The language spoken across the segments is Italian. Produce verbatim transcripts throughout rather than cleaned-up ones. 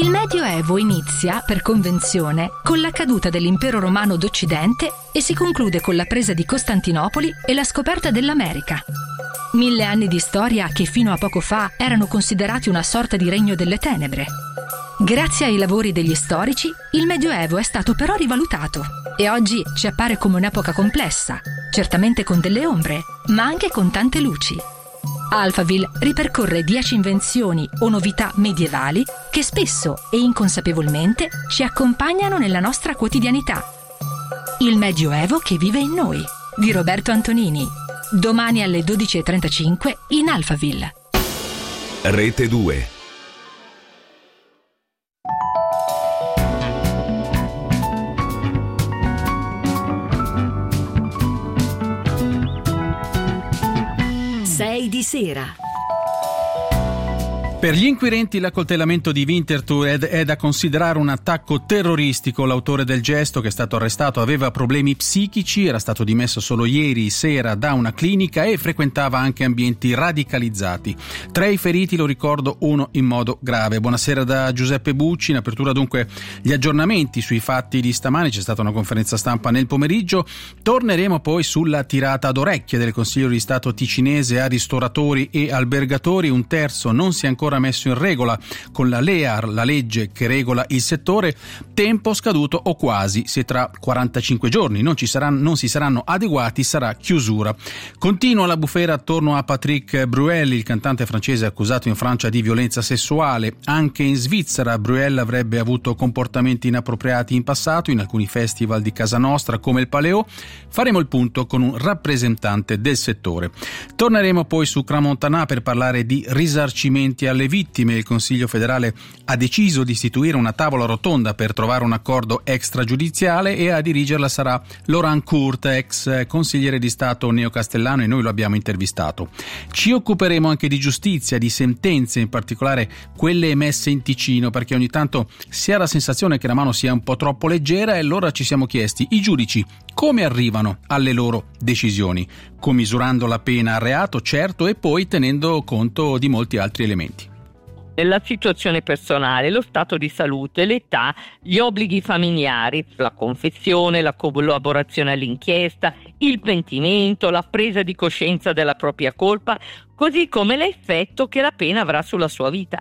Il Medioevo inizia, per convenzione, con la caduta dell'Impero Romano d'Occidente e si conclude con la presa di Costantinopoli e la scoperta dell'America. Mille anni di storia che fino a poco fa erano considerati una sorta di regno delle tenebre. Grazie ai lavori degli storici, il Medioevo è stato però rivalutato e oggi ci appare come un'epoca complessa, certamente con delle ombre, ma anche con tante luci. Alphaville ripercorre dieci invenzioni o novità medievali che spesso e inconsapevolmente ci accompagnano nella nostra quotidianità. Il Medioevo che vive in noi, di Roberto Antonini. Domani alle dodici e trentacinque in Alphaville. Rete due. sei di sera. Per gli inquirenti l'accoltellamento di Winterthur è, è da considerare un attacco terroristico. L'autore del gesto, che è stato arrestato, aveva problemi psichici, era stato dimesso solo ieri sera da una clinica e frequentava anche ambienti radicalizzati. Tra i feriti, lo ricordo, uno in modo grave. Buonasera da Giuseppe Bucci. In apertura dunque gli aggiornamenti sui fatti di stamani, c'è stata una conferenza stampa nel pomeriggio. Torneremo poi sulla tirata ad orecchie del Consiglio di Stato ticinese a ristoratori e albergatori. Un terzo non si è ancora messo in regola con la L E A R, la legge che regola il settore. Tempo scaduto o quasi, se tra quarantacinque giorni non, ci saranno, non si saranno adeguati sarà chiusura. Continua la bufera attorno a Patrick Bruel, il cantante francese accusato in Francia di violenza sessuale. Anche in Svizzera Bruel avrebbe avuto comportamenti inappropriati in passato in alcuni festival di casa nostra come il Paleo. Faremo il punto con un rappresentante del settore. Torneremo poi su Crans-Montana per parlare di risarcimenti alle vittime. Il Consiglio federale ha deciso di istituire una tavola rotonda per trovare un accordo extragiudiziale e a dirigerla sarà Laurent Court, ex consigliere di Stato neocastellano, e noi lo abbiamo intervistato. Ci occuperemo anche di giustizia, di sentenze, in particolare quelle emesse in Ticino, perché ogni tanto si ha la sensazione che la mano sia un po' troppo leggera e allora ci siamo chiesti: i giudici come arrivano alle loro decisioni? Commisurando la pena al reato, certo, e poi tenendo conto di molti altri elementi. La situazione personale, lo stato di salute, l'età, gli obblighi familiari, la confessione, la collaborazione all'inchiesta, il pentimento, la presa di coscienza della propria colpa, così come l'effetto che la pena avrà sulla sua vita.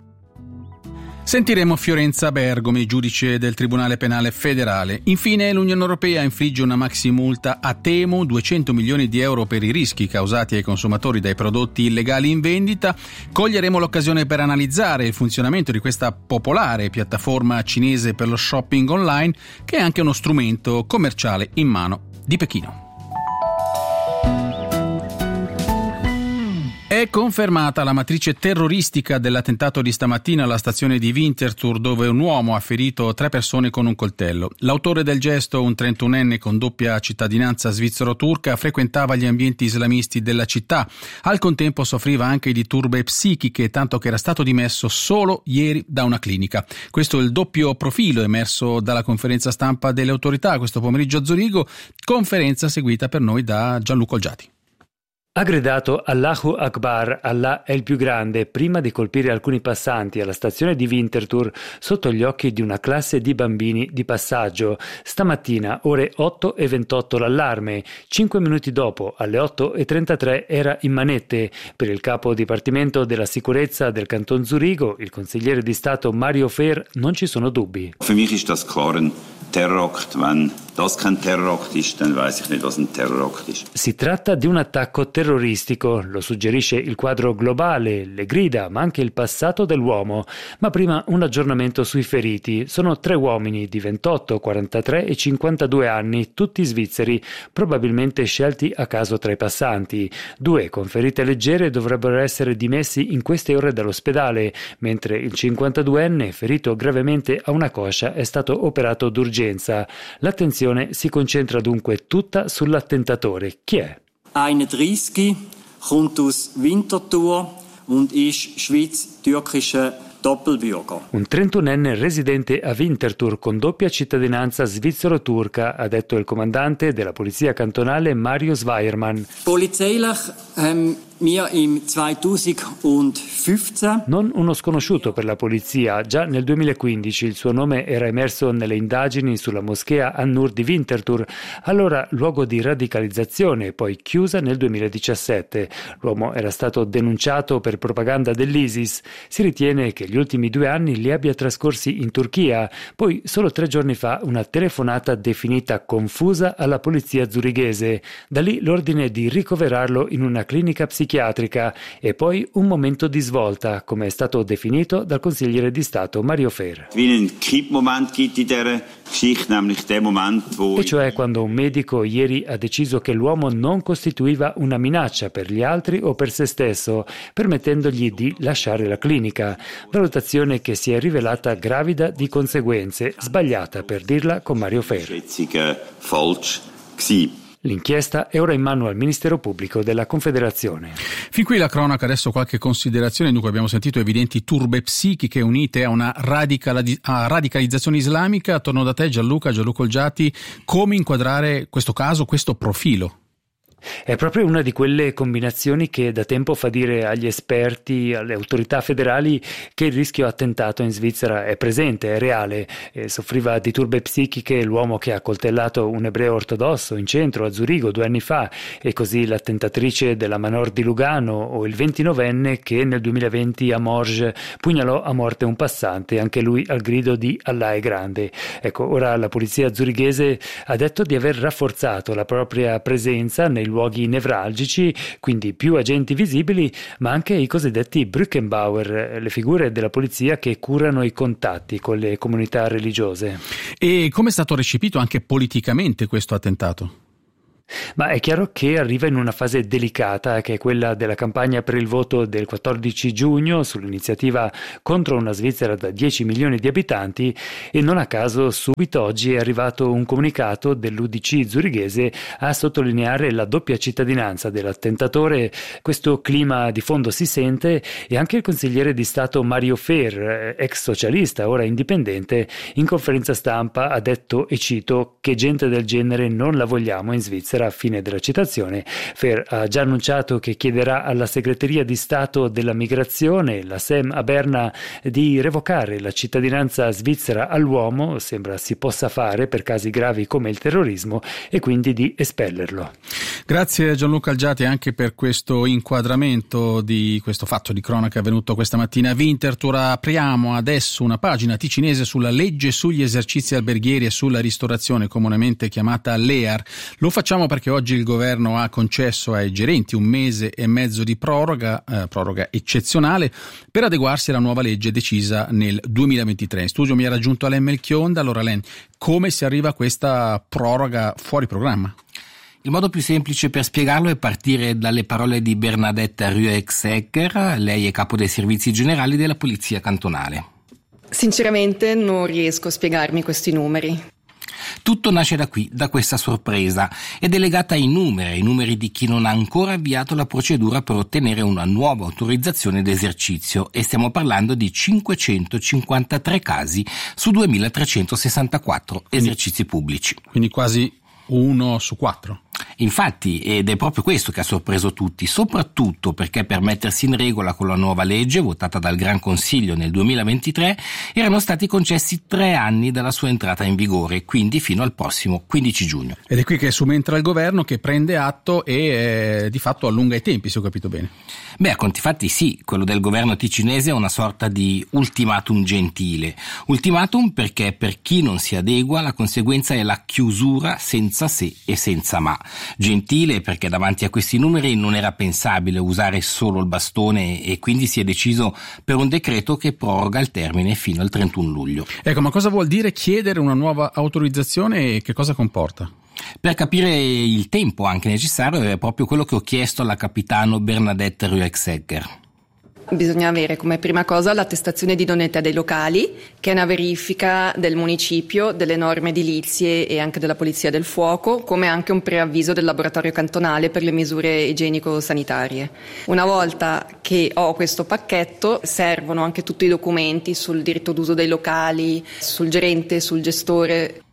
Sentiremo Fiorenza Bergomi, giudice del Tribunale Penale Federale. Infine l'Unione Europea infligge una maximulta a Temu, duecento milioni di euro per i rischi causati ai consumatori dai prodotti illegali in vendita. Coglieremo l'occasione per analizzare il funzionamento di questa popolare piattaforma cinese per lo shopping online, che è anche uno strumento commerciale in mano di Pechino. È confermata la matrice terroristica dell'attentato di stamattina alla stazione di Winterthur, dove un uomo ha ferito tre persone con un coltello. L'autore del gesto, un trentunenne con doppia cittadinanza svizzero-turca, frequentava gli ambienti islamisti della città. Al contempo soffriva anche di turbe psichiche, tanto che era stato dimesso solo ieri da una clinica. Questo è il doppio profilo emerso dalla conferenza stampa delle autorità questo pomeriggio a Zurigo, conferenza seguita per noi da Gianluca Olgiati. Ha gridato Allahu Akbar, Allah è il più grande, prima di colpire alcuni passanti alla stazione di Winterthur sotto gli occhi di una classe di bambini di passaggio. Stamattina, ore otto e ventotto l'allarme. Cinque minuti dopo, alle otto e trentatré, era in manette. Per il capo dipartimento della sicurezza del Canton Zurigo, il consigliere di Stato Mario Fehr, non ci sono dubbi. Für mich ist das klar ein Terrorakt. Wenn das kein Terrorakt ist, dann weiß ich nicht, was ein Terrorakt ist. Si tratta di un attacco terroristico, lo suggerisce il quadro globale, le grida, ma anche il passato dell'uomo. Ma prima un aggiornamento sui feriti. Sono tre uomini di ventotto, quarantatré e cinquantadue anni, tutti svizzeri, probabilmente scelti a caso tra i passanti. Due con ferite leggere dovrebbero essere dimessi in queste ore dall'ospedale, mentre il cinquantaduenne, ferito gravemente a una coscia, è stato operato d'urgenza. L'attenzione si concentra dunque tutta sull'attentatore. Chi è? einunddreißig, kommt aus Winterthur und ist schweiz-türkischer Doppelbürger. Un trentunenne residente a Winterthur con doppia cittadinanza svizzero-turca, ha detto il comandante della polizia cantonale Mario Zweiermann. Polizeilich ähm, Wir im duemilaquindici. Non uno sconosciuto per la polizia. Già nel duemilaquindici il suo nome era emerso nelle indagini sulla moschea An-Nur di Winterthur, allora luogo di radicalizzazione, poi chiusa nel duemiladiciassette. L'uomo era stato denunciato per propaganda dell'ISIS. Si ritiene che gli ultimi due anni li abbia trascorsi in Turchia. Poi, solo tre giorni fa, una telefonata definita confusa alla polizia zurighese. Da lì l'ordine di ricoverarlo in una clinica psichiatrica e poi un momento di svolta, come è stato definito dal consigliere di Stato Mario Fehr. E cioè quando un medico ieri ha deciso che l'uomo non costituiva una minaccia per gli altri o per se stesso, permettendogli di lasciare la clinica. Valutazione che si è rivelata gravida di conseguenze, sbagliata per dirla con Mario Fehr. L'inchiesta è ora in mano al Ministero Pubblico della Confederazione. Fin qui la cronaca, adesso qualche considerazione. Dunque abbiamo sentito evidenti turbe psichiche unite a una radicali- a radicalizzazione islamica. Torno da te Gianluca, Gianluca Olgiati, come inquadrare questo caso, questo profilo? È proprio una di quelle combinazioni che da tempo fa dire agli esperti, alle autorità federali, che il rischio attentato in Svizzera è presente, è reale. E soffriva di turbe psichiche l'uomo che ha coltellato un ebreo ortodosso in centro a Zurigo due anni fa, e così l'attentatrice della Manor di Lugano, o il ventinovenne che nel duemilaventi a Morges pugnalò a morte un passante, anche lui al grido di Allah è grande. Ecco, ora la polizia zurighese ha detto di aver rafforzato la propria presenza nei luoghi nevralgici, quindi più agenti visibili, ma anche i cosiddetti Brückenbauer, le figure della polizia che curano i contatti con le comunità religiose. E come è stato recepito anche politicamente questo attentato? Ma è chiaro che arriva in una fase delicata, che è quella della campagna per il voto del quattordici giugno sull'iniziativa contro una Svizzera da dieci milioni di abitanti, e non a caso subito oggi è arrivato un comunicato dell'U D C zurighese a sottolineare la doppia cittadinanza dell'attentatore. Questo clima di fondo si sente, e anche il consigliere di Stato Mario Fehr, ex socialista, ora indipendente, in conferenza stampa ha detto, e cito, che gente del genere non la vogliamo in Svizzera. A fine della citazione. Fehr ha già annunciato che chiederà alla segreteria di Stato della migrazione, la S E M a Berna, di revocare la cittadinanza svizzera all'uomo, sembra si possa fare per casi gravi come il terrorismo, e quindi di espellerlo. Grazie Gianluca Olgiati anche per questo inquadramento di questo fatto di cronaca avvenuto questa mattina a Winterthur. Apriamo adesso una pagina ticinese sulla legge sugli esercizi alberghieri e sulla ristorazione, comunemente chiamata L E A R. Lo facciamo perché oggi il governo ha concesso ai gerenti un mese e mezzo di proroga, eh, proroga eccezionale, per adeguarsi alla nuova legge decisa nel duemilaventitré. In studio mi ha raggiunto Alain Melchionda. Allora Alain, come si arriva a questa proroga fuori programma? Il modo più semplice per spiegarlo è partire dalle parole di Bernadette Rüegsegger, lei è capo dei servizi generali della Polizia Cantonale. Sinceramente non riesco a spiegarmi questi numeri. Tutto nasce da qui, da questa sorpresa, ed è legata ai numeri, ai numeri di chi non ha ancora avviato la procedura per ottenere una nuova autorizzazione d'esercizio, e stiamo parlando di cinquecentocinquantatré casi su duemilatrecentosessantaquattro esercizi pubblici. Quindi quasi uno su quattro. Infatti, ed è proprio questo che ha sorpreso tutti, soprattutto perché per mettersi in regola con la nuova legge votata dal Gran Consiglio nel duemilaventitré erano stati concessi tre anni dalla sua entrata in vigore, quindi fino al prossimo quindici giugno. Ed è qui che subentra il governo, che prende atto e eh, di fatto allunga i tempi, se ho capito bene. Beh, a conti fatti sì, quello del governo ticinese è una sorta di ultimatum gentile. Ultimatum perché per chi non si adegua la conseguenza è la chiusura senza se e senza ma. Gentile perché davanti a questi numeri non era pensabile usare solo il bastone, e quindi si è deciso per un decreto che proroga il termine fino al trentuno luglio. Ecco, ma cosa vuol dire chiedere una nuova autorizzazione e che cosa comporta? Per capire il tempo anche necessario è proprio quello che ho chiesto alla capitano Bernadette Rüegsegger. Bisogna avere come prima cosa l'attestazione di idoneità dei locali, che è una verifica del municipio, delle norme edilizie e anche della polizia del fuoco, come anche un preavviso del laboratorio cantonale per le misure igienico-sanitarie. Una volta che ho questo pacchetto, servono anche tutti i documenti sul diritto d'uso dei locali, sul gerente, sul gestore.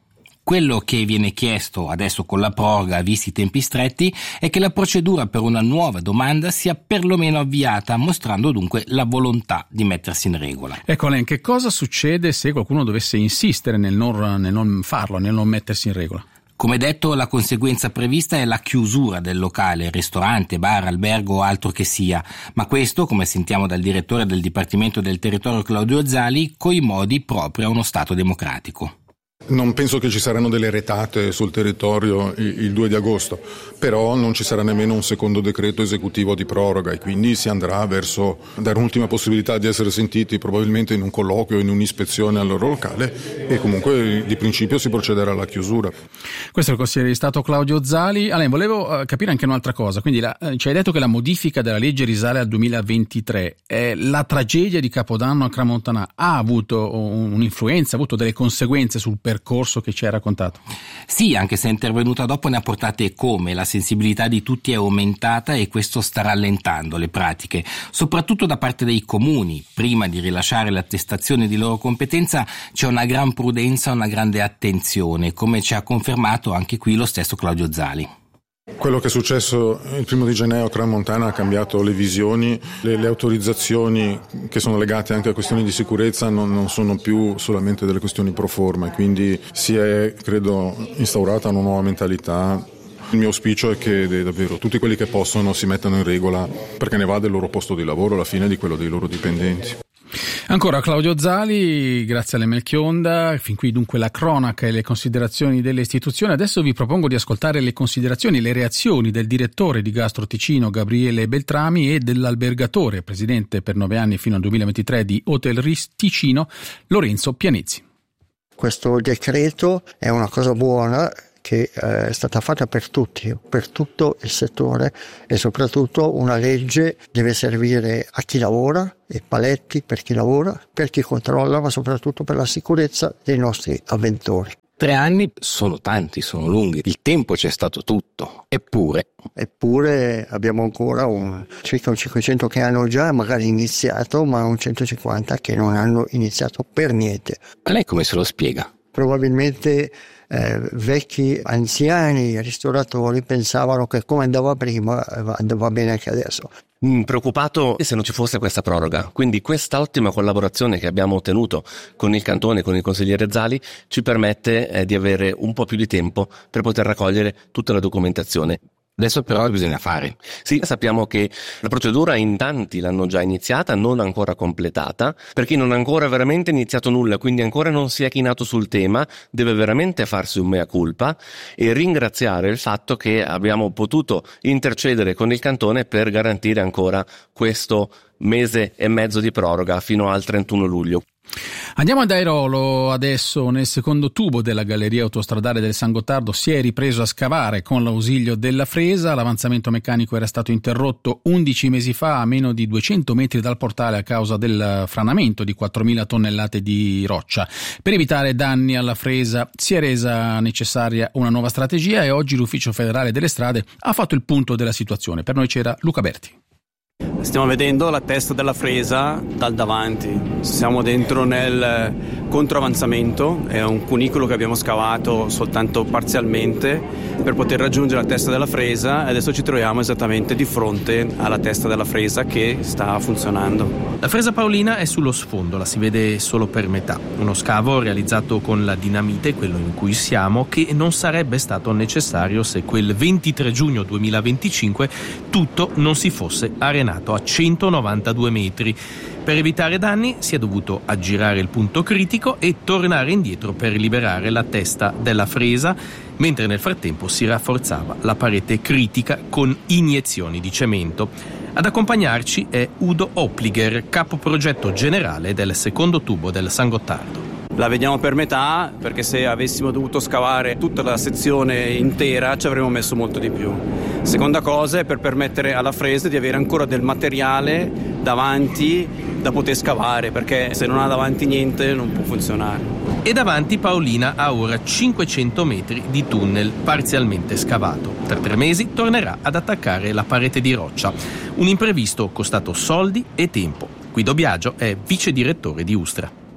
Quello che viene chiesto adesso con la proroga, visti i tempi stretti, è che la procedura per una nuova domanda sia perlomeno avviata, mostrando dunque la volontà di mettersi in regola. Ecco, Len, che cosa succede se qualcuno dovesse insistere nel non, nel non farlo, nel non mettersi in regola? Come detto, la conseguenza prevista è la chiusura del locale, ristorante, bar, albergo o altro che sia, ma questo, come sentiamo dal direttore del Dipartimento del Territorio Claudio Zali, coi modi propri a uno Stato democratico. Non penso che ci saranno delle retate sul territorio il due di agosto, però non ci sarà nemmeno un secondo decreto esecutivo di proroga e quindi si andrà verso dare un'ultima possibilità di essere sentiti probabilmente in un colloquio, in un'ispezione al loro locale e comunque di principio si procederà alla chiusura. Questo è il consigliere di Stato Claudio Zali. Alain, volevo capire anche un'altra cosa, quindi la, ci hai detto che la modifica della legge risale al duemilaventitré, eh, la tragedia di Capodanno a Crans-Montana ha avuto un'influenza, ha avuto delle conseguenze sul percorso che ci hai raccontato? Sì, anche se è intervenuta dopo ne ha portate come, la sensibilità di tutti è aumentata e questo sta rallentando le pratiche, soprattutto da parte dei comuni. Prima di rilasciare l'attestazione di loro competenza c'è una gran prudenza, una grande attenzione, come ci ha confermato anche qui lo stesso Claudio Zali. Quello che è successo il primo di gennaio a Crans-Montana ha cambiato le visioni, le, le autorizzazioni che sono legate anche a questioni di sicurezza non, non sono più solamente delle questioni pro forma, quindi si è, credo, instaurata una nuova mentalità. Il mio auspicio è che davvero tutti quelli che possono si mettano in regola perché ne va del loro posto di lavoro, alla fine di quello dei loro dipendenti. Ancora Claudio Zali, grazie alle Melchionda, fin qui dunque la cronaca e le considerazioni delle istituzioni. Adesso vi propongo di ascoltare le considerazioni, le reazioni del direttore di Gastro Ticino Gabriele Beltrami e dell'albergatore, presidente per nove anni fino al duemilaventitré di Hotel Ris Ticino, Lorenzo Pianezzi. Questo decreto è una cosa buona che è stata fatta per tutti, per tutto il settore e soprattutto una legge deve servire a chi lavora, e paletti per chi lavora, per chi controlla, ma soprattutto per la sicurezza dei nostri avventori. Tre anni sono tanti, sono lunghi, il tempo c'è stato tutto, eppure... Eppure abbiamo ancora un, circa un cinquecento che hanno già magari iniziato, ma un centocinquanta che non hanno iniziato per niente. A lei come se lo spiega? Probabilmente eh, vecchi anziani ristoratori pensavano che come andava prima andava bene anche adesso. Mm, preoccupato se non ci fosse questa proroga, quindi questa ottima collaborazione che abbiamo ottenuto con il Cantone, con il consigliere Zali, ci permette eh, di avere un po' più di tempo per poter raccogliere tutta la documentazione. Adesso però bisogna fare. Sì, sappiamo che la procedura in tanti l'hanno già iniziata, non ancora completata. Per chi non ha ancora veramente iniziato nulla, quindi ancora non si è chinato sul tema, deve veramente farsi un mea culpa e ringraziare il fatto che abbiamo potuto intercedere con il Cantone per garantire ancora questo mese e mezzo di proroga fino al trentuno luglio. Andiamo ad Airolo adesso. Nel secondo tubo della galleria autostradale del San Gottardo si è ripreso a scavare con l'ausilio della fresa. L'avanzamento meccanico era stato interrotto undici mesi fa a meno di duecento metri dal portale a causa del franamento di quattromila tonnellate di roccia. Per evitare danni alla fresa si è resa necessaria una nuova strategia e oggi l'Ufficio Federale delle Strade ha fatto il punto della situazione. Per noi c'era Luca Berti. Stiamo vedendo la testa della fresa dal davanti, siamo dentro nel controavanzamento, è un cunicolo che abbiamo scavato soltanto parzialmente per poter raggiungere la testa della fresa e adesso ci troviamo esattamente di fronte alla testa della fresa che sta funzionando. La fresa Paolina è sullo sfondo, la si vede solo per metà, uno scavo realizzato con la dinamite, quello in cui siamo, che non sarebbe stato necessario se quel ventitré giugno duemilaventicinque tutto non si fosse arenato a centonovantadue metri. Per evitare danni si è dovuto aggirare il punto critico e tornare indietro per liberare la testa della fresa, mentre nel frattempo si rafforzava la parete critica con iniezioni di cemento. Ad accompagnarci è Udo Opliger, capo progetto generale del secondo tubo del San Gottardo. La vediamo per metà perché se avessimo dovuto scavare tutta la sezione intera ci avremmo messo molto di più. Seconda cosa è per permettere alla fresa di avere ancora del materiale davanti da poter scavare, perché se non ha davanti niente non può funzionare. E davanti Paolina ha ora cinquecento metri di tunnel parzialmente scavato. Tra tre mesi tornerà ad attaccare la parete di roccia. Un imprevisto costato soldi e tempo. Guido Biagio è vice direttore di Ustra.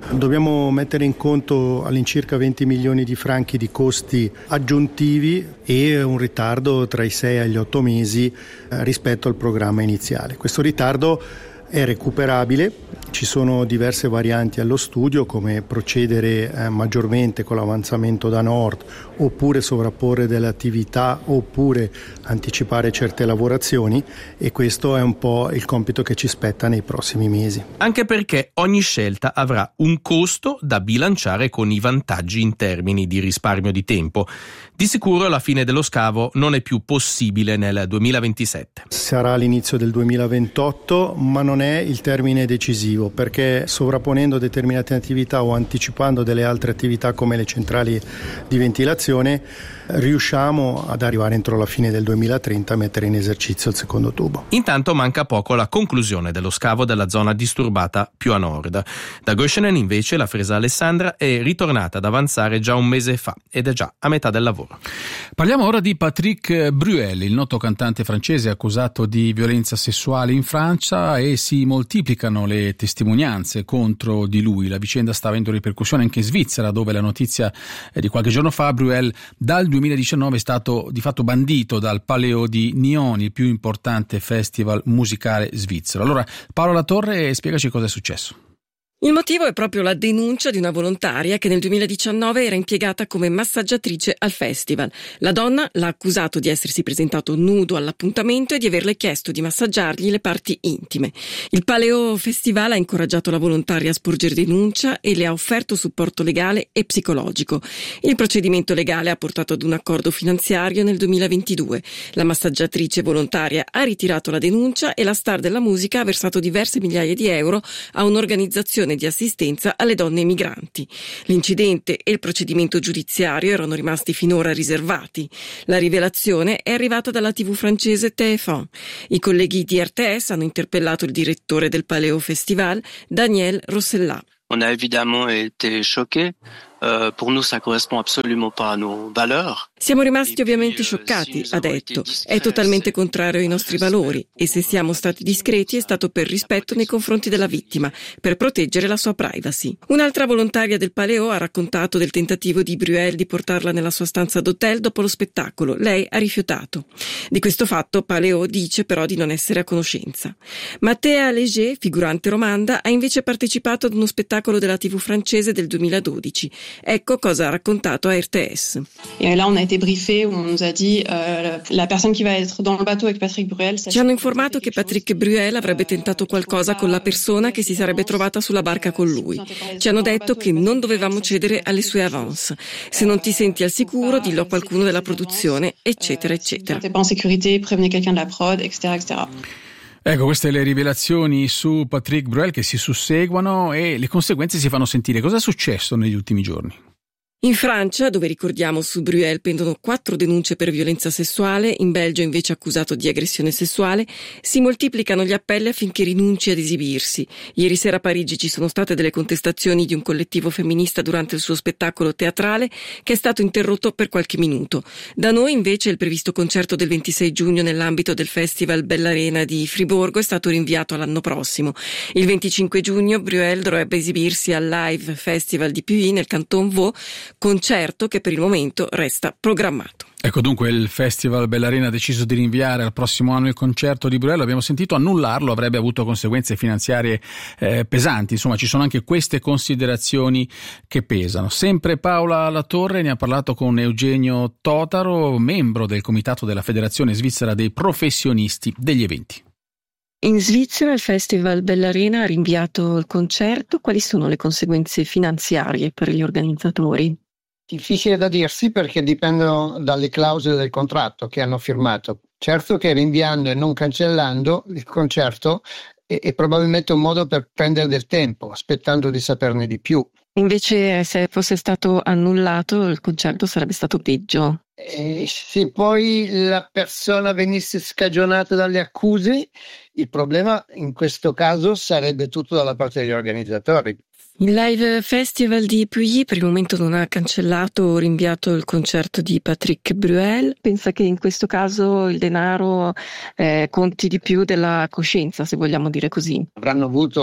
Dobbiamo mettere in conto all'incirca venti milioni di franchi di costi aggiuntivi e un ritardo tra i sei e gli otto mesi rispetto al programma iniziale. Questo ritardo è recuperabile, ci sono diverse varianti allo studio, come procedere eh, maggiormente con l'avanzamento da nord, oppure sovrapporre delle attività, oppure anticipare certe lavorazioni, e questo è un po' il compito che ci spetta nei prossimi mesi. Anche perché ogni scelta avrà un costo da bilanciare con i vantaggi in termini di risparmio di tempo. Di sicuro la fine dello scavo non è più possibile nel duemilaventisette. Sarà l'inizio del duemilaventotto, ma non è il termine decisivo, perché sovrapponendo determinate attività o anticipando delle altre attività come le centrali di ventilazione, riusciamo ad arrivare entro la fine del duemilatrenta a mettere in esercizio il secondo tubo. Intanto manca poco la conclusione dello scavo della zona disturbata più a nord. Da Göschenen invece la fresa Alessandra è ritornata ad avanzare già un mese fa ed è già a metà del lavoro. Parliamo ora di Patrick Bruel, il noto cantante francese accusato di violenza sessuale in Francia, e si moltiplicano le testimonianze contro di lui. La vicenda sta avendo ripercussione anche in Svizzera, dove la notizia è di qualche giorno fa. Bruel dal duemiladiciannove è stato di fatto bandito dal Palais di Nyon, il più importante festival musicale svizzero. Allora, Paolo Latorre, spiegaci cosa è successo. Il motivo è proprio la denuncia di una volontaria che nel duemiladiciannove era impiegata come massaggiatrice al festival. La donna l'ha accusato di essersi presentato nudo all'appuntamento e di averle chiesto di massaggiargli le parti intime. Il Palais Festival ha incoraggiato la volontaria a sporgere denuncia e le ha offerto supporto legale e psicologico. Il procedimento legale ha portato ad un accordo finanziario nel duemilaventidue. La massaggiatrice volontaria ha ritirato la denuncia e la star della musica ha versato diverse migliaia di euro a un'organizzazione di assistenza alle donne migranti. L'incidente e il procedimento giudiziario erano rimasti finora riservati. La rivelazione è arrivata dalla tivù francese T F uno. I colleghi di R T S hanno interpellato il direttore del Palais Festival, Daniel Rossellat. On a évidemment été choqués. Uh, pour nous, ça correspond absolument pas à nos valeurs. Siamo rimasti ovviamente scioccati, ha detto. È totalmente contrario ai nostri valori e se siamo stati discreti è stato per rispetto nei confronti della vittima, per proteggere la sua privacy. Un'altra volontaria del Palais ha raccontato del tentativo di Bruel di portarla nella sua stanza d'hotel dopo lo spettacolo. Lei ha rifiutato. Di questo fatto Palais dice però di non essere a conoscenza. Mattea Léger, figurante romanda, ha invece partecipato ad uno spettacolo della tivù francese del duemiladodici. Ecco cosa ha raccontato a R T S. Et là on a été briefé, on nous a dit euh, la personne qui va être dans le bateau avec Patrick Bruel. Ci hanno informato che Patrick Bruel avrebbe tentato qualcosa con la persona che si sarebbe trovata sulla barca con lui. Ci hanno detto che non dovevamo cedere alle sue avance. Se non ti senti al sicuro, dillo a qualcuno della produzione, eccetera, eccetera. T'es pas en sécurité, prévenez quelqu'un de la prod, eccetera, eccetera. Ecco, queste le rivelazioni su Patrick Bruel che si susseguono e le conseguenze si fanno sentire. Cosa è successo negli ultimi giorni? In Francia, dove ricordiamo su Bruel pendono quattro denunce per violenza sessuale, in Belgio invece accusato di aggressione sessuale, si moltiplicano gli appelli affinché rinunci ad esibirsi. Ieri sera a Parigi ci sono state delle contestazioni di un collettivo femminista durante il suo spettacolo teatrale che è stato interrotto per qualche minuto. Da noi invece il previsto concerto del ventisei giugno nell'ambito del Festival Bellarena di Friburgo è stato rinviato all'anno prossimo. Il venticinque giugno Bruel dovrebbe esibirsi al Live Festival di Puy nel Canton Vaud, concerto che per il momento resta programmato. Ecco, dunque il Festival Bellarena ha deciso di rinviare al prossimo anno il concerto di Bruel. Abbiamo sentito, annullarlo avrebbe avuto conseguenze finanziarie eh, pesanti. Insomma, ci sono anche queste considerazioni che pesano. Sempre Paola Latorre ne ha parlato con Eugenio Totaro, membro del comitato della Federazione Svizzera dei Professionisti degli Eventi. In Svizzera il Festival Bellarena ha rinviato il concerto. Quali sono le conseguenze finanziarie per gli organizzatori? Difficile da dirsi perché dipendono dalle clausole del contratto che hanno firmato. Certo che rinviando e non cancellando il concerto è, è probabilmente un modo per prendere del tempo, aspettando di saperne di più. Invece se fosse stato annullato il concerto sarebbe stato peggio. E se poi la persona venisse scagionata dalle accuse, il problema in questo caso sarebbe tutto dalla parte degli organizzatori. Il Live Festival di Puy per il momento non ha cancellato o rinviato il concerto di Patrick Bruel. Pensa che in questo caso il denaro eh, conti di più della coscienza, se vogliamo dire così? Avranno avuto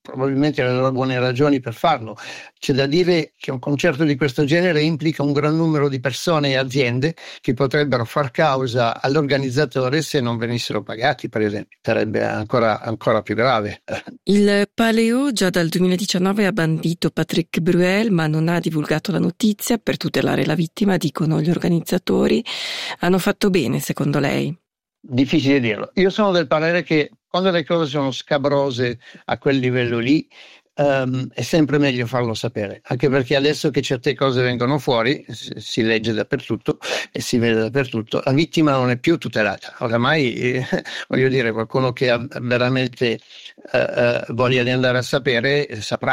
probabilmente le loro buone ragioni per farlo. C'è da dire che un concerto di questo genere implica un gran numero di persone e aziende che potrebbero far causa all'organizzatore se non venissero pagati, per esempio. Sarebbe ancora, ancora più grave. Il Paleo già dal duemiladiciannove ha bandito Patrick Bruel, ma non ha divulgato la notizia per tutelare la vittima, dicono gli organizzatori. Hanno fatto bene, secondo lei? Difficile dirlo. Io sono del parere che quando le cose sono scabrose a quel livello lì, Um, è sempre meglio farlo sapere, anche perché adesso che certe cose vengono fuori, si, si legge dappertutto e si vede dappertutto, la vittima non è più tutelata. Oramai, eh, voglio dire, qualcuno che ha veramente eh, eh, voglia di andare a sapere eh, saprà.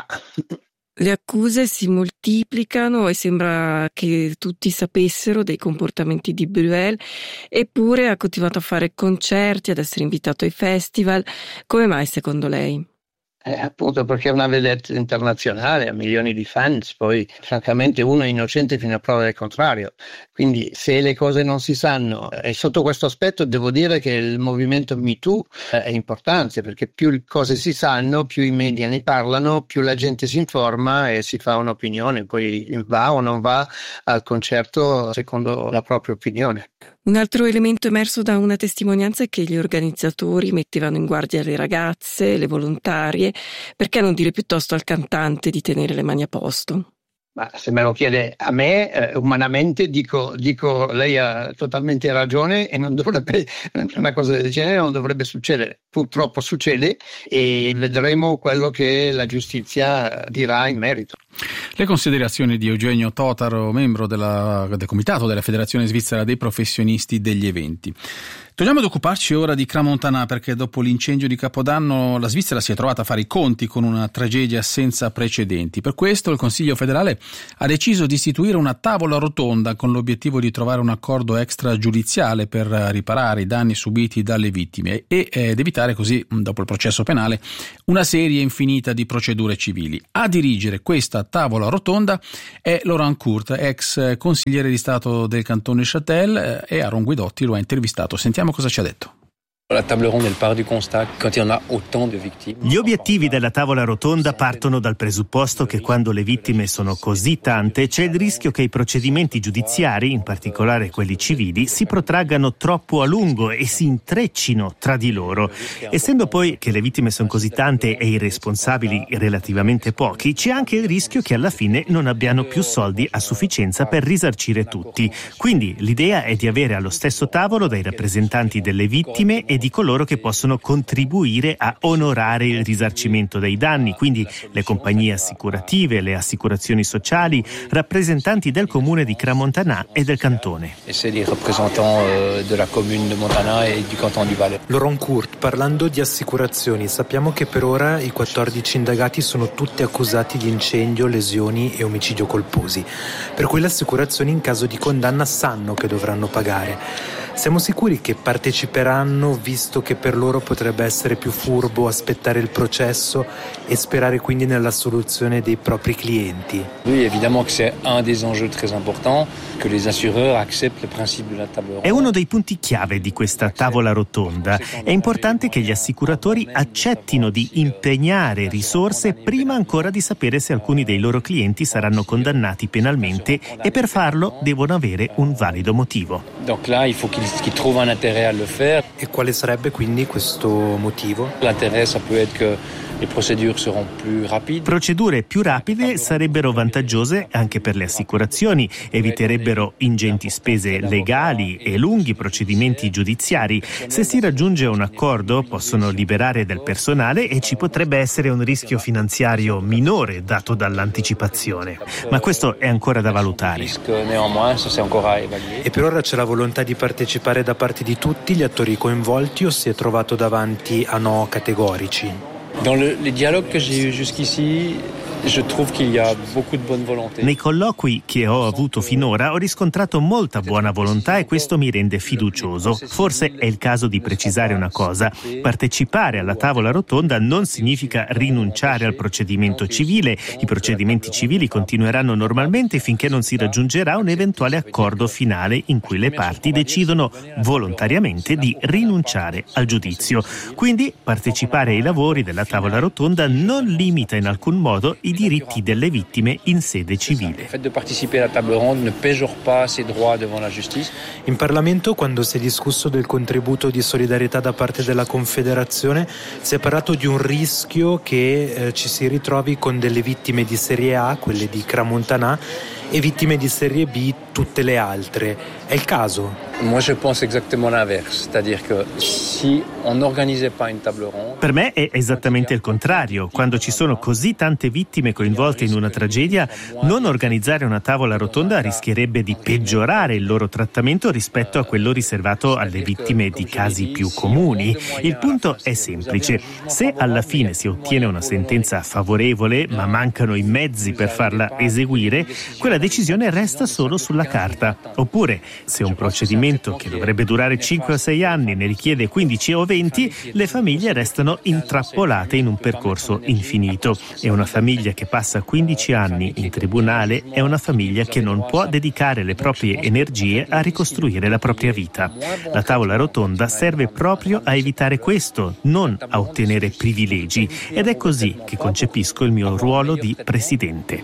Le accuse si moltiplicano e sembra che tutti sapessero dei comportamenti di Bruel, eppure ha continuato a fare concerti, ad essere invitato ai festival. Come mai, secondo lei? Eh, appunto perché è una vedette internazionale, ha milioni di fans, poi francamente uno è innocente fino a prova del contrario, quindi se le cose non si sanno, e sotto questo aspetto devo dire che il movimento Me Too eh, è importante, perché più le cose si sanno, più i media ne parlano, più la gente si informa e si fa un'opinione, poi va o non va al concerto secondo la propria opinione. Un altro elemento emerso da una testimonianza è che gli organizzatori mettevano in guardia le ragazze, le volontarie, perché non dire piuttosto al cantante di tenere le mani a posto? Ma se me lo chiede a me, eh, umanamente dico, dico lei ha totalmente ragione e non dovrebbe, una cosa del genere non dovrebbe succedere. Purtroppo succede e vedremo quello che la giustizia dirà in merito. Le considerazioni di Eugenio Totaro, membro della, del comitato della Federazione Svizzera dei Professionisti degli Eventi. Torniamo ad occuparci ora di Crans-Montana, perché dopo l'incendio di Capodanno la Svizzera si è trovata a fare i conti con una tragedia senza precedenti. Per questo il Consiglio federale ha deciso di istituire una tavola rotonda con l'obiettivo di trovare un accordo extragiudiziale per riparare i danni subiti dalle vittime e ed evitare così, dopo il processo penale, una serie infinita di procedure civili. A dirigere questa tavola rotonda è Laurent Court, ex consigliere di Stato del cantone Châtel, e Aaron Guidotti lo ha intervistato. Sentiamo cosa ci ha detto. La table ronde, elle part du constat quand on a autant de victimes. Gli obiettivi della tavola rotonda partono dal presupposto che quando le vittime sono così tante c'è il rischio che i procedimenti giudiziari, in particolare quelli civili, si protraggano troppo a lungo e si intreccino tra di loro. Essendo poi che le vittime sono così tante e i responsabili relativamente pochi, c'è anche il rischio che alla fine non abbiano più soldi a sufficienza per risarcire tutti. Quindi l'idea è di avere allo stesso tavolo dei rappresentanti delle vittime e di coloro che possono contribuire a onorare il risarcimento dei danni, quindi le compagnie assicurative, le assicurazioni sociali, rappresentanti del comune di Crans-Montana e del cantone. E c'est les représentants della commune de Montana e du canton du Valais. Laurent Court, parlando di assicurazioni, sappiamo che per ora i quattordici indagati sono tutti accusati di incendio, lesioni e omicidio colposi, per cui le assicurazioni in caso di condanna sanno che dovranno pagare. Siamo sicuri che parteciperanno, visto che per loro potrebbe essere più furbo aspettare il processo e sperare quindi nella soluzione dei propri clienti? Oui, évidemment que c'est un des enjeux très importants que les assureurs acceptent le principe de la table ronde. È uno dei punti chiave di questa tavola rotonda. È importante che gli assicuratori accettino di impegnare risorse prima ancora di sapere se alcuni dei loro clienti saranno condannati penalmente e per farlo devono avere un valido motivo. Donc là, il faut qu'ils qui trouve un intérêt à le faire. E quale sarebbe quindi questo motivo? L'intérêt, ça peut être que le procedure seront più rapide. Procedure più rapide sarebbero vantaggiose anche per le assicurazioni, eviterebbero ingenti spese legali e lunghi procedimenti giudiziari. Se si raggiunge un accordo possono liberare del personale e ci potrebbe essere un rischio finanziario minore dato dall'anticipazione. Ma questo è ancora da valutare. E per ora c'è la volontà di partecipare da parte di tutti gli attori coinvolti o si è trovato davanti a no categorici? Dans le, les dialogues que j'ai eu jusqu'ici, Nei colloqui che ho avuto finora ho riscontrato molta buona volontà e questo mi rende fiducioso. Forse è il caso di precisare una cosa: partecipare alla tavola rotonda non significa rinunciare al procedimento civile. I procedimenti civili continueranno normalmente finché non si raggiungerà un eventuale accordo finale in cui le parti decidono volontariamente di rinunciare al giudizio. Quindi partecipare ai lavori della tavola rotonda non limita in alcun modo i diritti delle vittime in sede civile. In Parlamento, quando si è discusso del contributo di solidarietà da parte della Confederazione, si è parlato di un rischio che eh, ci si ritrovi con delle vittime di serie A, quelle di Crans-Montana, e vittime di serie B, tutte le altre. È il caso? Per me è esattamente il contrario. Quando ci sono così tante vittime coinvolte in una tragedia, non organizzare una tavola rotonda rischierebbe di peggiorare il loro trattamento rispetto a quello riservato alle vittime di casi più comuni. Il punto è semplice: se alla fine si ottiene una sentenza favorevole, ma mancano i mezzi per farla eseguire, quella decisione resta solo sulla carta. Oppure, se un procedimento che dovrebbe durare cinque o sei anni ne richiede quindici o venti, le famiglie restano intrappolate in un percorso infinito. E una famiglia che passa quindici anni in tribunale è una famiglia che non può dedicare le proprie energie a ricostruire la propria vita. La tavola rotonda serve proprio a evitare questo, non a ottenere privilegi. Ed è così che concepisco il mio ruolo di presidente.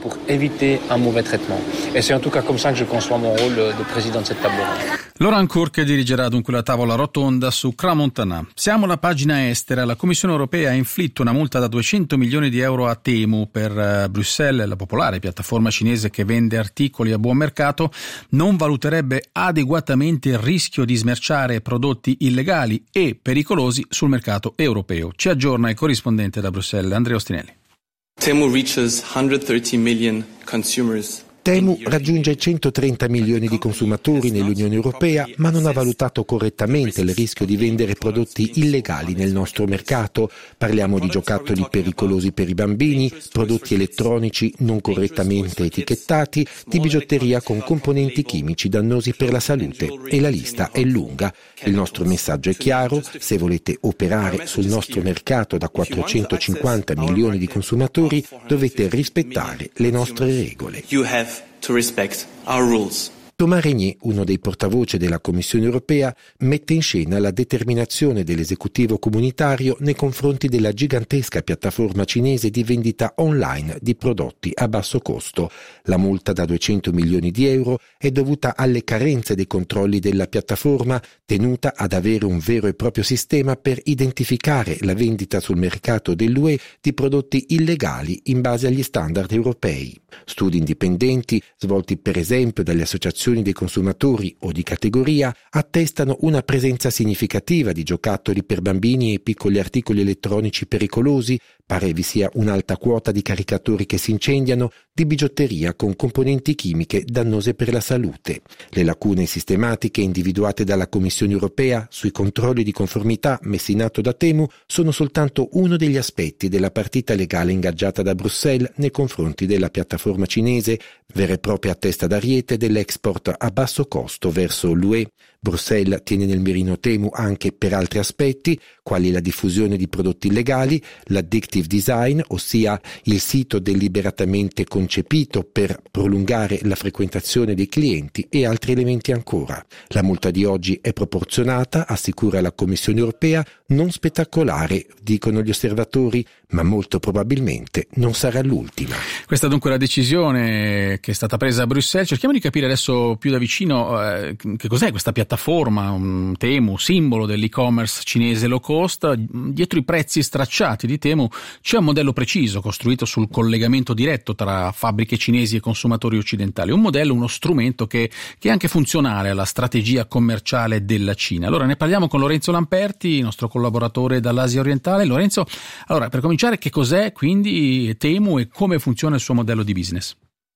E c'est en tout cas comme ça que je conçois mon rôle de président de cette table ronde. Laurent Courque dirigerà dunque la tavola rotonda su Crans-Montana. Siamo alla pagina estera. La Commissione europea ha inflitto una multa da duecento milioni di euro a Temu per uh, Bruxelles, la popolare piattaforma cinese che vende articoli a buon mercato, non valuterebbe adeguatamente il rischio di smerciare prodotti illegali e pericolosi sul mercato europeo. Ci aggiorna il corrispondente da Bruxelles, Andrea Ostinelli. Temu reaches one hundred thirty million consumers. Temu raggiunge centotrenta milioni di consumatori nell'Unione Europea, ma non ha valutato correttamente il rischio di vendere prodotti illegali nel nostro mercato. Parliamo di giocattoli pericolosi per i bambini, prodotti elettronici non correttamente etichettati, di bigiotteria con componenti chimici dannosi per la salute, e la lista è lunga. Il nostro messaggio è chiaro: se volete operare sul nostro mercato da quattrocentocinquanta milioni di consumatori, dovete rispettare le nostre regole. To respect our rules. Thomas Régnier, uno dei portavoce della Commissione europea, mette in scena la determinazione dell'esecutivo comunitario nei confronti della gigantesca piattaforma cinese di vendita online di prodotti a basso costo. La multa da duecento milioni di euro è dovuta alle carenze dei controlli della piattaforma, tenuta ad avere un vero e proprio sistema per identificare la vendita sul mercato dell'U E di prodotti illegali in base agli standard europei. Studi indipendenti, svolti per esempio dalle associazioni dei consumatori o di categoria, attestano una presenza significativa di giocattoli per bambini e piccoli articoli elettronici pericolosi. Pare vi sia un'alta quota di caricatori che si incendiano, di bigiotteria con componenti chimiche dannose per la salute. Le lacune sistematiche individuate dalla Commissione europea sui controlli di conformità messi in atto da Temu sono soltanto uno degli aspetti della partita legale ingaggiata da Bruxelles nei confronti della piattaforma cinese, vera e propria testa d'ariete dell'export a basso costo verso l'U E. Bruxelles tiene nel mirino Temu anche per altri aspetti, quali la diffusione di prodotti illegali, l'addictive design, ossia il sito deliberatamente concepito per prolungare la frequentazione dei clienti, e altri elementi ancora. La multa di oggi è proporzionata, assicura la Commissione europea, non spettacolare, dicono gli osservatori, ma molto probabilmente non sarà l'ultima. Questa dunque è la decisione che è stata presa a Bruxelles. Cerchiamo di capire adesso più da vicino eh, che cos'è questa piattaforma, un Temu, simbolo dell'e-commerce cinese low cost. Dietro i prezzi stracciati di Temu c'è un modello preciso costruito sul collegamento diretto tra fabbriche cinesi e consumatori occidentali. Un modello, uno strumento che, che è anche funzionale alla strategia commerciale della Cina. Allora ne parliamo con Lorenzo Lamperti, il nostro collaboratore dall'Asia orientale. Lorenzo, allora per cominciare, che cos'è quindi Temu e come funziona il suo modello di business?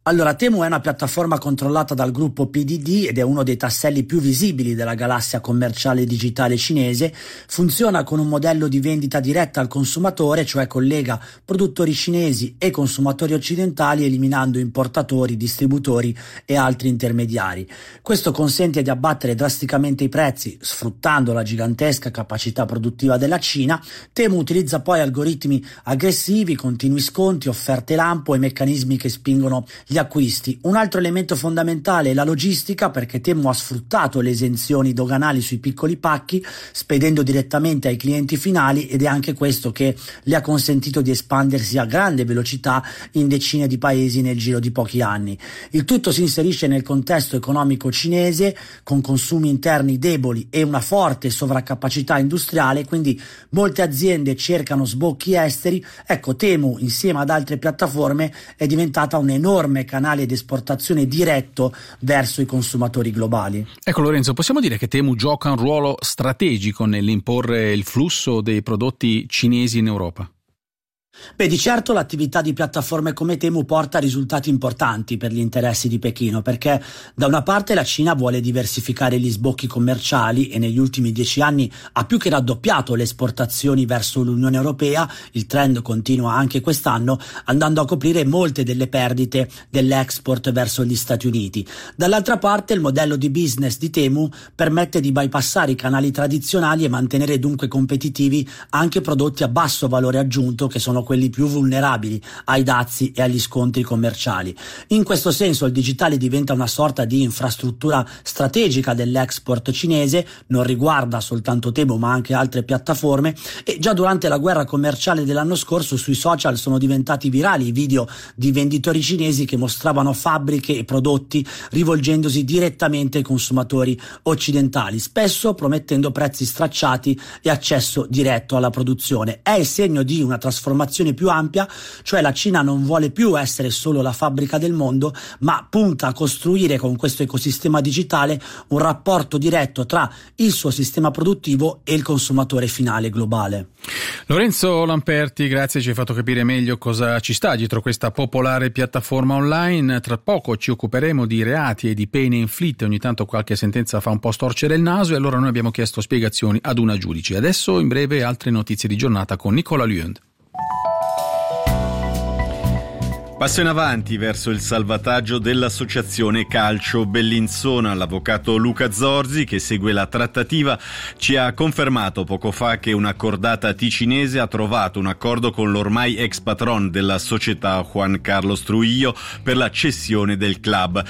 Allora, Temu è una piattaforma controllata dal gruppo P D D ed è uno dei tasselli più visibili della galassia commerciale digitale cinese. Funziona con un modello di vendita diretta al consumatore, cioè collega produttori cinesi e consumatori occidentali, eliminando importatori, distributori e altri intermediari. Questo consente di abbattere drasticamente i prezzi, sfruttando la gigantesca capacità produttiva della Cina. Temu utilizza poi algoritmi aggressivi, continui sconti, offerte lampo e meccanismi che spingono gli acquisti. Un altro elemento fondamentale è la logistica, perché Temu ha sfruttato le esenzioni doganali sui piccoli pacchi, spedendo direttamente ai clienti finali, ed è anche questo che le ha consentito di espandersi a grande velocità in decine di paesi nel giro di pochi anni. Il tutto si inserisce nel contesto economico cinese, con consumi interni deboli e una forte sovraccapacità industriale, quindi molte aziende cercano sbocchi esteri. Ecco, Temu, insieme ad altre piattaforme, è diventata un enorme canale di esportazione diretto verso i consumatori globali. Ecco Lorenzo, possiamo dire che Temu gioca un ruolo strategico nell'imporre il flusso dei prodotti cinesi in Europa? Beh, di certo l'attività di piattaforme come Temu porta risultati importanti per gli interessi di Pechino, perché da una parte la Cina vuole diversificare gli sbocchi commerciali e negli ultimi dieci anni ha più che raddoppiato le esportazioni verso l'Unione Europea. Il trend continua anche quest'anno, andando a coprire molte delle perdite dell'export verso gli Stati Uniti. Dall'altra parte il modello di business di Temu permette di bypassare i canali tradizionali e mantenere dunque competitivi anche prodotti a basso valore aggiunto, che sono quelli più vulnerabili ai dazi e agli scontri commerciali. In questo senso il digitale diventa una sorta di infrastruttura strategica dell'export cinese, non riguarda soltanto Temu ma anche altre piattaforme, e già durante la guerra commerciale dell'anno scorso sui social sono diventati virali i video di venditori cinesi che mostravano fabbriche e prodotti rivolgendosi direttamente ai consumatori occidentali, spesso promettendo prezzi stracciati e accesso diretto alla produzione. È il segno di una trasformazione più ampia, cioè la Cina non vuole più essere solo la fabbrica del mondo, ma punta a costruire con questo ecosistema digitale un rapporto diretto tra il suo sistema produttivo e il consumatore finale globale. Lorenzo Lamperti, grazie, ci hai fatto capire meglio cosa ci sta dietro questa popolare piattaforma online. Tra poco ci occuperemo di reati e di pene inflitte, ogni tanto qualche sentenza fa un po' storcere il naso e allora noi abbiamo chiesto spiegazioni ad una giudice. Adesso in breve altre notizie di giornata con Nicola Lund. Passo in avanti verso il salvataggio dell'associazione Calcio Bellinzona. L'avvocato Luca Zorzi, che segue la trattativa, ci ha confermato poco fa che una cordata ticinese ha trovato un accordo con l'ormai ex patron della società Juan Carlos Trujillo per la cessione del club.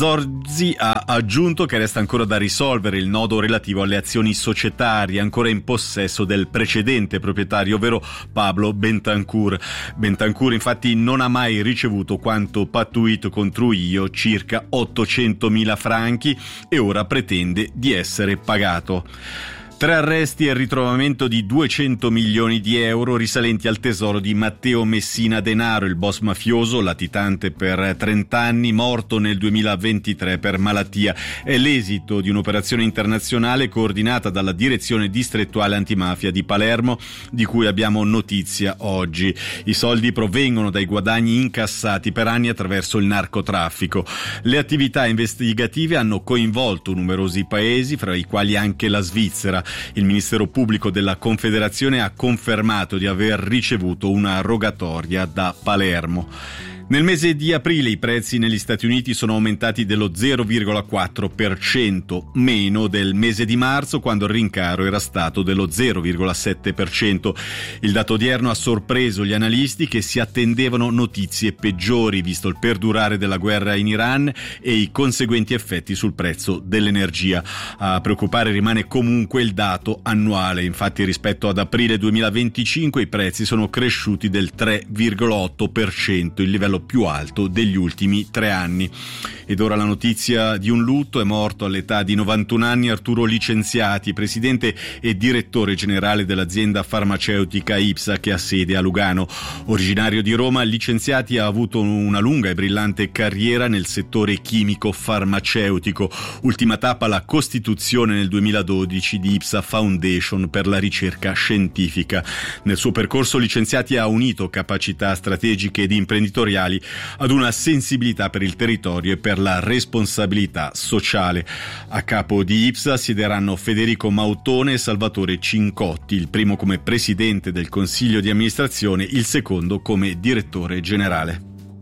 Zorzi ha aggiunto che resta ancora da risolvere il nodo relativo alle azioni societarie ancora in possesso del precedente proprietario, ovvero Pablo Bentancur. Bentancur infatti non ha mai ricevuto ricevuto quanto pattuito con Trujillo, circa ottocentomila franchi, e ora pretende di essere pagato. Tre arresti e il ritrovamento di duecento milioni di euro risalenti al tesoro di Matteo Messina Denaro, il boss mafioso latitante per trenta anni, morto nel duemilaventitré per malattia. È l'esito di un'operazione internazionale coordinata dalla Direzione Distrettuale Antimafia di Palermo, di cui abbiamo notizia oggi. I soldi provengono dai guadagni incassati per anni attraverso il narcotraffico. Le attività investigative hanno coinvolto numerosi paesi, fra i quali anche la Svizzera. Il Ministero Pubblico della Confederazione ha confermato di aver ricevuto una rogatoria da Palermo. Nel mese di aprile i prezzi negli Stati Uniti sono aumentati dello zero virgola quattro per cento, meno del mese di marzo, quando il rincaro era stato dello zero virgola sette per cento. Il dato odierno ha sorpreso gli analisti, che si attendevano notizie peggiori, visto il perdurare della guerra in Iran e i conseguenti effetti sul prezzo dell'energia. A preoccupare rimane comunque il dato annuale. Infatti, rispetto ad aprile duemilaventicinque i prezzi sono cresciuti del tre virgola otto per cento, il livello più alto degli ultimi tre anni. Ed ora la notizia di un lutto: è morto all'età di novantuno anni Arturo Licenziati, presidente e direttore generale dell'azienda farmaceutica Ipsa, che ha sede a Lugano. Originario di Roma, Licenziati ha avuto una lunga e brillante carriera nel settore chimico farmaceutico. Ultima tappa la costituzione nel duemiladodici di Ipsa Foundation per la ricerca scientifica. Nel suo percorso Licenziati ha unito capacità strategiche ed imprenditoriali ambientali ad una sensibilità per il territorio e per la responsabilità sociale. A capo di I P S A siederanno Federico Mautone e Salvatore Cincotti, il primo come presidente del Consiglio di amministrazione, il secondo come direttore generale.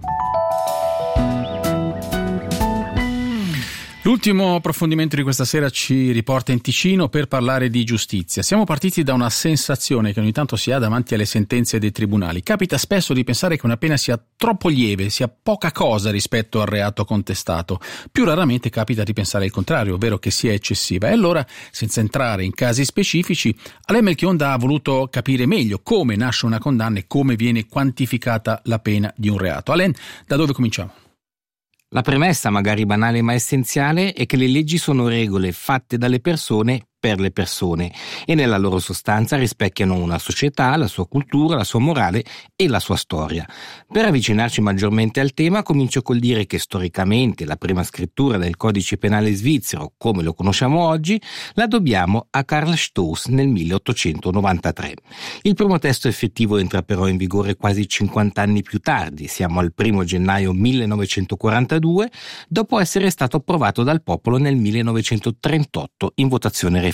L'ultimo approfondimento di questa sera ci riporta in Ticino per parlare di giustizia. Siamo partiti da una sensazione che ogni tanto si ha davanti alle sentenze dei tribunali. Capita spesso di pensare che una pena sia troppo lieve, sia poca cosa rispetto al reato contestato. Più raramente capita di pensare il contrario, ovvero che sia eccessiva. E allora, senza entrare in casi specifici, Alain Melchionda ha voluto capire meglio come nasce una condanna e come viene quantificata la pena di un reato. Alain, da dove cominciamo? La premessa, magari banale ma essenziale, è che le leggi sono regole fatte dalle persone per le persone e nella loro sostanza rispecchiano una società, la sua cultura, la sua morale e la sua storia. Per avvicinarci maggiormente al tema comincio col dire che storicamente la prima scrittura del codice penale svizzero, come lo conosciamo oggi, la dobbiamo a Karl Stoß nel milleottocentonovantatré. Il primo testo effettivo entra però in vigore quasi cinquanta anni più tardi, siamo al primo gennaio millenovecentoquarantadue, dopo essere stato approvato dal popolo nel millenovecentotrentotto in votazione referendaria.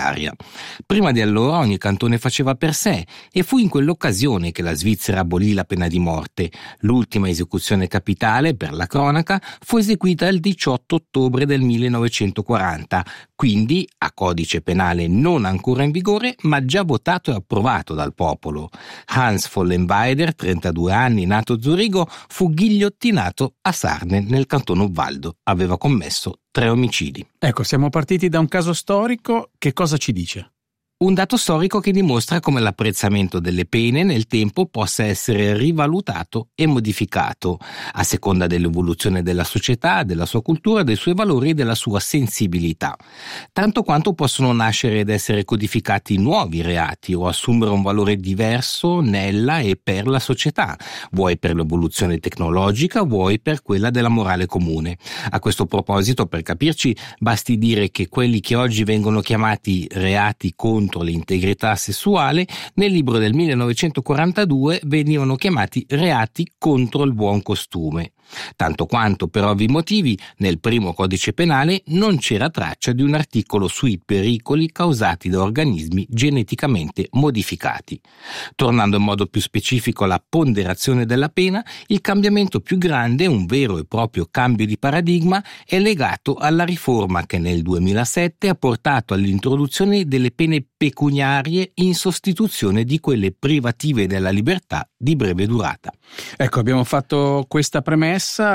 Prima di allora ogni cantone faceva per sé e fu in quell'occasione che la Svizzera abolì la pena di morte. L'ultima esecuzione capitale, per la cronaca, fu eseguita il diciotto ottobre del millenovecentoquaranta, quindi a codice penale non ancora in vigore ma già votato e approvato dal popolo. Hans Vollenweider, trentadue anni, nato a Zurigo, fu ghigliottinato a Sarne nel canton Obwaldo. Aveva commesso tre omicidi. Ecco, siamo partiti da un caso storico. Che cosa ci dice? Un dato storico che dimostra come l'apprezzamento delle pene nel tempo possa essere rivalutato e modificato a seconda dell'evoluzione della società, della sua cultura, dei suoi valori e della sua sensibilità, tanto quanto possono nascere ed essere codificati nuovi reati o assumere un valore diverso nella e per la società, vuoi per l'evoluzione tecnologica, vuoi per quella della morale comune. A questo proposito, per capirci, basti dire che quelli che oggi vengono chiamati reati contro l'integrità sessuale, nel libro del millenovecentoquarantadue venivano chiamati reati contro il buon costume. Tanto quanto, per ovvi motivi, nel primo codice penale non c'era traccia di un articolo sui pericoli causati da organismi geneticamente modificati. Tornando in modo più specifico alla ponderazione della pena, il cambiamento più grande, un vero e proprio cambio di paradigma, è legato alla riforma che nel duemilasette ha portato all'introduzione delle pene pecuniarie in sostituzione di quelle privative della libertà di breve durata. Ecco, abbiamo fatto questa premessa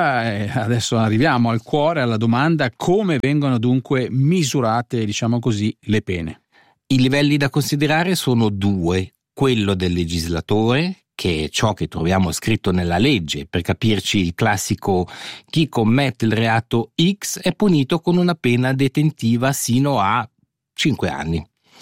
e adesso arriviamo al cuore, alla domanda: come vengono dunque misurate, diciamo così, le pene? I livelli da considerare sono due: quello del legislatore, che è ciò che troviamo scritto nella legge. Per capirci, il classico chi commette il reato X è punito con una pena detentiva sino a cinque anni.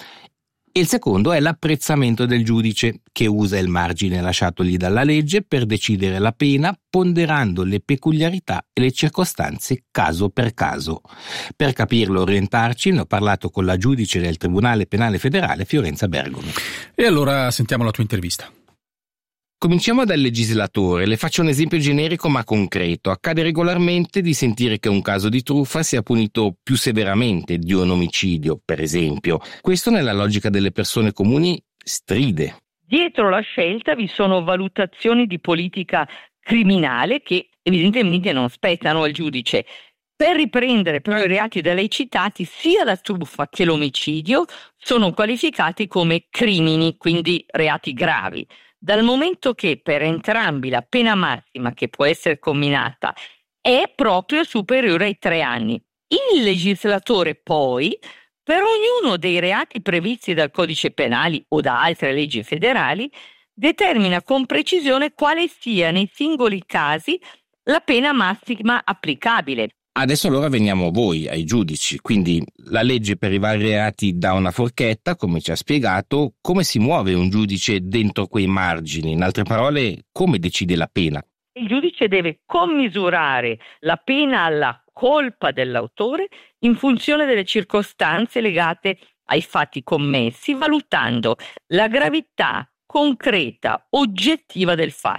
E il secondo è l'apprezzamento del giudice, che usa il margine lasciatogli dalla legge per decidere la pena, ponderando le peculiarità e le circostanze caso per caso. Per capirlo e orientarci, ne ho parlato con la giudice del Tribunale Penale Federale Fiorenza Bergomi. E allora sentiamo la tua intervista. Cominciamo dal legislatore. Le faccio un esempio generico ma concreto. Accade regolarmente di sentire che un caso di truffa sia punito più severamente di un omicidio, per esempio. Questo, nella logica delle persone comuni, stride. Dietro la scelta vi sono valutazioni di politica criminale che evidentemente non spettano al giudice. Per riprendere però i reati da lei citati, sia la truffa che l'omicidio sono qualificati come crimini, quindi reati gravi. Dal momento che per entrambi la pena massima che può essere comminata è proprio superiore ai tre anni. Il legislatore poi, per ognuno dei reati previsti dal codice penale o da altre leggi federali, determina con precisione quale sia nei singoli casi la pena massima applicabile. Adesso allora veniamo a voi, ai giudici. Quindi la legge per i vari reati dà una forchetta, come ci ha spiegato. Come si muove un giudice dentro quei margini? In altre parole, come decide la pena? Il giudice deve commisurare la pena alla colpa dell'autore in funzione delle circostanze legate ai fatti commessi, valutando la gravità concreta, oggettiva del fatto.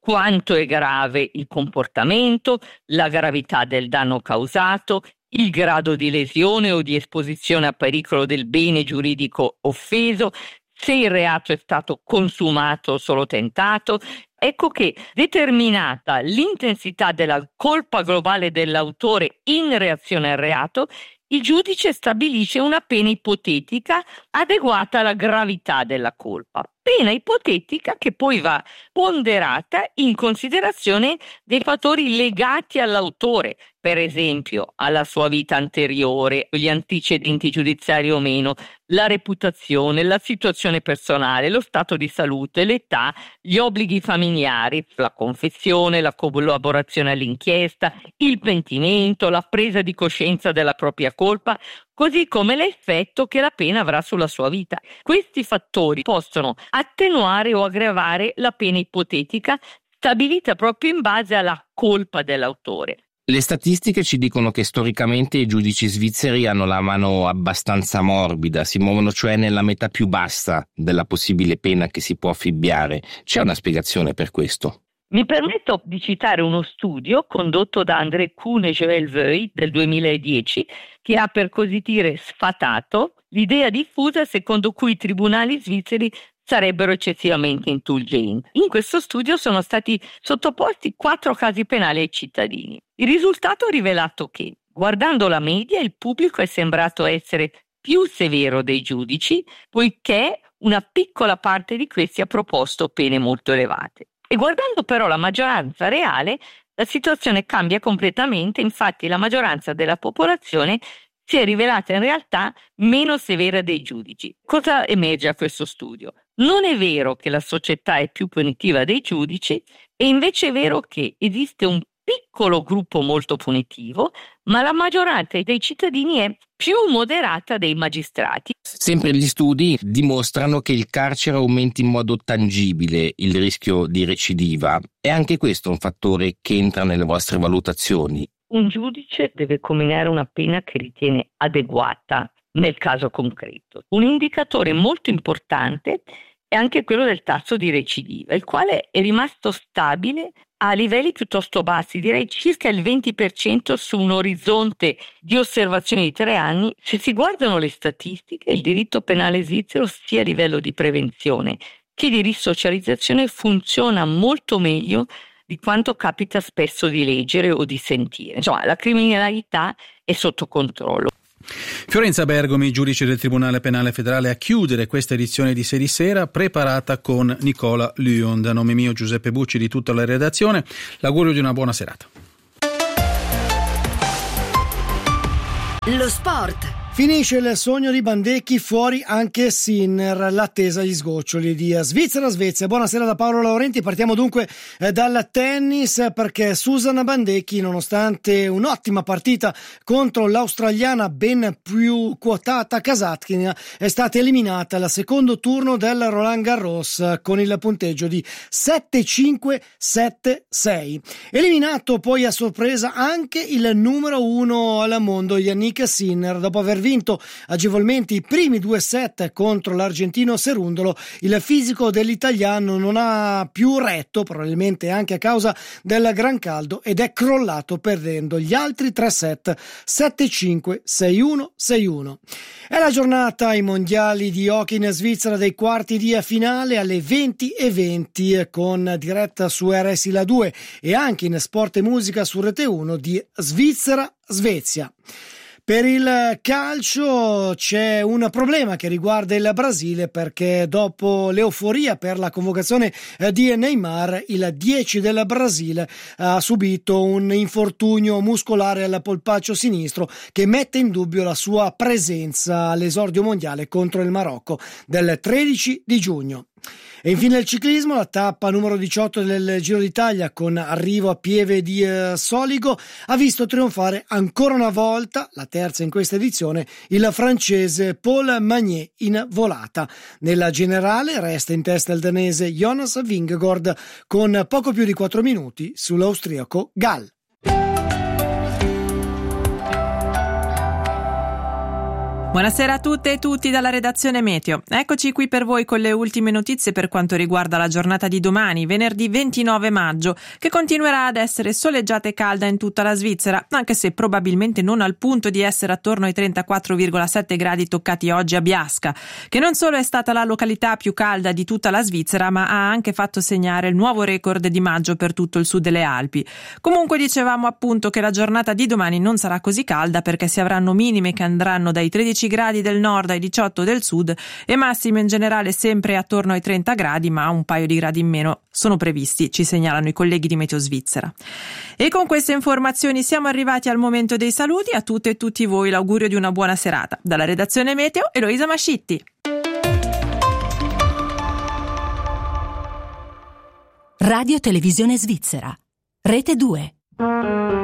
quanto è grave il comportamento, la gravità del danno causato, il grado di lesione o di esposizione a pericolo del bene giuridico offeso, se il reato è stato consumato o solo tentato. Ecco che, determinata l'intensità della colpa globale dell'autore in reazione al reato, il giudice stabilisce una pena ipotetica adeguata alla gravità della colpa. Pena ipotetica che poi va ponderata in considerazione dei fattori legati all'autore, per esempio alla sua vita anteriore, gli antecedenti giudiziari o meno, la reputazione, la situazione personale, lo stato di salute, l'età, gli obblighi familiari, la confessione, la collaborazione all'inchiesta, il pentimento, la presa di coscienza della propria colpa, così come l'effetto che la pena avrà sulla sua vita. Questi fattori possono attenuare o aggravare la pena ipotetica stabilita proprio in base alla colpa dell'autore. Le statistiche ci dicono che storicamente i giudici svizzeri hanno la mano abbastanza morbida, si muovono cioè nella metà più bassa della possibile pena che si può affibbiare. C'è una spiegazione per questo? Mi permetto di citare uno studio condotto da André Kuhn e Joël Veuille del duemiladieci che ha, per così dire, sfatato l'idea diffusa secondo cui i tribunali svizzeri sarebbero eccessivamente indulgenti. In questo studio sono stati sottoposti quattro casi penali ai cittadini. Il risultato ha rivelato che, guardando la media, il pubblico è sembrato essere più severo dei giudici, poiché una piccola parte di questi ha proposto pene molto elevate. E guardando però la maggioranza reale, la situazione cambia completamente. Infatti la maggioranza della popolazione si è rivelata in realtà meno severa dei giudici. Cosa emerge a questo studio? Non è vero che la società è più punitiva dei giudici, e invece è vero che esiste un piccolo gruppo molto punitivo, ma la maggioranza dei cittadini è più moderata dei magistrati. Sempre gli studi dimostrano che il carcere aumenta in modo tangibile il rischio di recidiva. È anche questo un fattore che entra nelle vostre valutazioni? Un giudice deve comminare una pena che ritiene adeguata nel caso concreto. Un indicatore molto importante è anche quello del tasso di recidiva, il quale è rimasto stabile a livelli piuttosto bassi, direi circa il venti per cento su un orizzonte di osservazione di tre anni. Se si guardano le statistiche, il diritto penale svizzero, sia a livello di prevenzione che di risocializzazione, funziona molto meglio di quanto capita spesso di leggere o di sentire. Insomma, la criminalità è sotto controllo. Fiorenza Bergomi, giudice del Tribunale Penale Federale, a chiudere questa edizione di Seri Sera, preparata con Nicola Lyon. Da nome mio, Giuseppe Bucci, di tutta la redazione, l'augurio di una buona serata. Lo sport. Finisce il sogno di Bandecchi, fuori anche Sinner, l'attesa agli sgoccioli di Svizzera-Svezia. Buonasera da Paolo Laurenti, partiamo dunque eh, dal tennis, perché Susanna Bandecchi, nonostante un'ottima partita contro l'australiana ben più quotata Kasatkina, è stata eliminata al secondo turno del Roland Garros con il punteggio di sette cinque sette sei. Eliminato poi a sorpresa anche il numero uno al mondo, Yannick Sinner, dopo aver vinto agevolmente i primi due set contro l'argentino Cerundolo. Il fisico dell'italiano non ha più retto, probabilmente anche a causa del gran caldo, ed è crollato perdendo gli altri tre set sette cinque sei uno sei uno. È la giornata ai mondiali di hockey in Svizzera dei quarti di finale alle venti e venti, con diretta su R S I La due e anche in Sport e Musica su Rete uno di Svizzera-Svezia. Per il calcio c'è un problema che riguarda il Brasile, perché dopo l'euforia per la convocazione di Neymar, il dieci del Brasile ha subito un infortunio muscolare al polpaccio sinistro che mette in dubbio la sua presenza all'esordio mondiale contro il Marocco del tredici di giugno. E infine il ciclismo, la tappa numero diciotto del Giro d'Italia, con arrivo a Pieve di eh, Soligo, ha visto trionfare ancora una volta, la terza in questa edizione, il francese Paul Magnier in volata. Nella generale resta in testa il danese Jonas Vingegaard con poco più di quattro minuti sull'austriaco Gall. Buonasera a tutte e tutti dalla redazione Meteo. Eccoci qui per voi con le ultime notizie per quanto riguarda la giornata di domani, venerdì ventinove maggio, che continuerà ad essere soleggiata e calda in tutta la Svizzera, anche se probabilmente non al punto di essere attorno ai trentaquattro virgola sette gradi toccati oggi a Biasca, che non solo è stata la località più calda di tutta la Svizzera, ma ha anche fatto segnare il nuovo record di maggio per tutto il sud delle Alpi. Comunque dicevamo appunto che la giornata di domani non sarà così calda perché si avranno minime che andranno dai tredici gradi del nord ai diciotto del sud e massime in generale sempre attorno ai trenta gradi, ma un paio di gradi in meno sono previsti, ci segnalano i colleghi di Meteo Svizzera. E con queste informazioni siamo arrivati al momento dei saluti. A tutte e tutti voi l'augurio di una buona serata. Dalla redazione Meteo, Eloisa Mascitti. Radio Televisione Svizzera, Rete due.